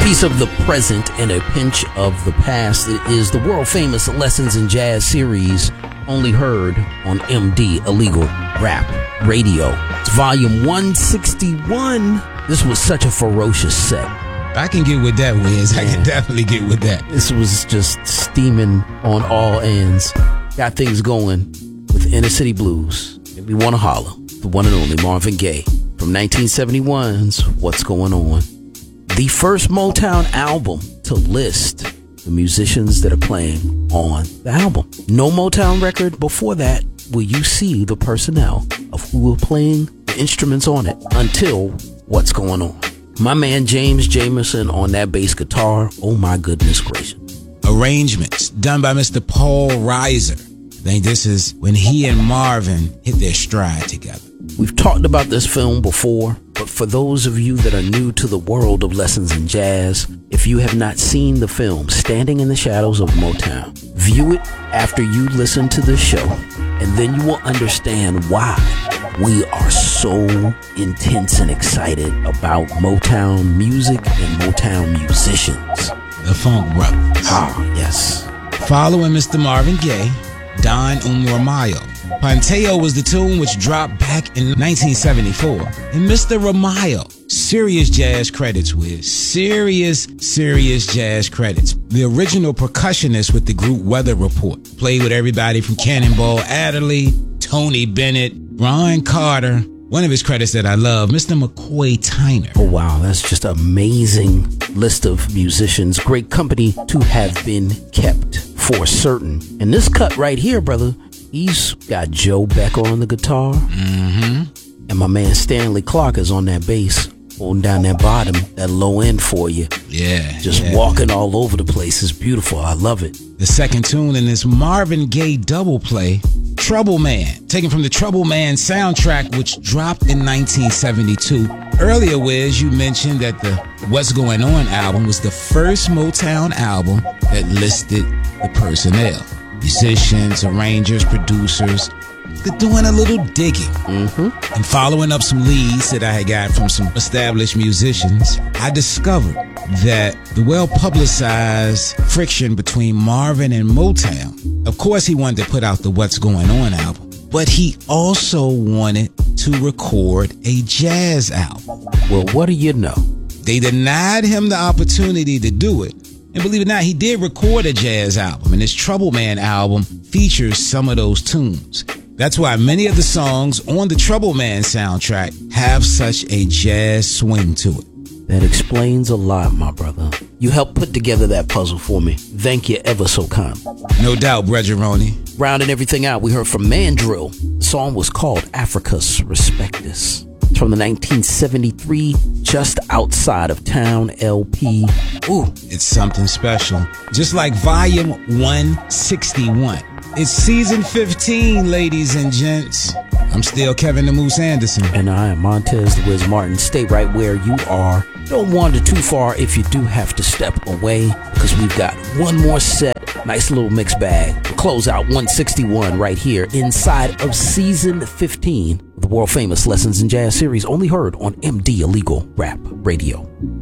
piece of the present and a pinch of the past. It is the world famous Lessons in Jazz series, only heard on MD Illegal Rap Radio. It's volume 161. This was such a ferocious set. I can get with that, Wiz. I can definitely get with that. This was just steaming on all ends. Got things going with Inner City Blues. Made me wanna holler. The one and only Marvin Gaye from 1971's What's Going On. The first Motown album to list the musicians that are playing on the album. No Motown record before that will you see the personnel of who were playing the instruments on it until What's Going On. My man James Jamerson on that bass guitar. Oh my goodness gracious. Arrangements done by Mr. Paul Reiser. I think this is when he and Marvin hit their stride together. We've talked about this film before, but for those of you that are new to the world of Lessons in Jazz, if you have not seen the film Standing in the Shadows of Motown, view it after you listen to this show, and then you will understand why we are so intense and excited about Motown music and Motown musicians. The Funk Brothers. Ah, yes. Following Mr. Marvin Gaye, Don Ramallo. Ponteo was the tune which dropped back in 1974. And Mr. Ramallo, serious jazz credits with serious jazz credits. The original percussionist with the group Weather Report. Played with everybody from Cannonball Adderley, Tony Bennett, Ron Carter. One of his credits that I love, Mr. McCoy Tyner. Oh, wow. That's just an amazing list of musicians. Great company to have been kept for certain. And this cut right here, brother, he's got Joe Becker on the guitar. Mm-hmm. And my man Stanley Clark is on that bass, holding down that bottom, that low end for you. Yeah. Just walking all over the place. It's beautiful. I love it. The second tune in this Marvin Gaye double play, Trouble Man, taken from the Trouble Man soundtrack, which dropped in 1972. Earlier, Wiz, you mentioned that the What's Going On album was the first Motown album that listed the personnel. Musicians, arrangers, producers. They're doing a little digging. Mm-hmm. And following up some leads that I had got from some established musicians, I discovered that the well-publicized friction between Marvin and Motown, of course he wanted to put out the What's Going On album, but he also wanted to record a jazz album. Well, what do you know? They denied him the opportunity to do it. And believe it or not, he did record a jazz album, and his Trouble Man album features some of those tunes. That's why many of the songs on the Trouble Man soundtrack have such a jazz swing to it. That explains a lot, my brother. You helped put together that puzzle for me. Thank you ever so kind. No doubt, Breggeroni. Rounding everything out, we heard from Mandrill. The song was called Africa's Respectus. It's from the 1973 Just Outside of Town LP. Ooh, it's something special. Just like volume 161. It's season 15, ladies and gents. I'm still Kevin the Moose Anderson. And I am Montez the Wiz Martin. Stay right where you are. Don't wander too far if you do have to step away, because we've got one more set. Nice little mixed bag. We'll close out 161 right here inside of season 15 of the world famous Lessons in Jazz series, only heard on MD Illegal Rap Radio.